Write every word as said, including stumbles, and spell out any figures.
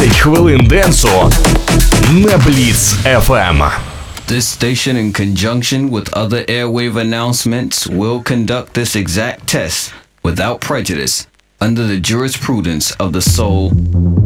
двадцять хвилин денсу на Бліц еф ем. This station, in conjunction with other airwave announcements, will conduct this exact test without prejudice under the jurisprudence of the Soul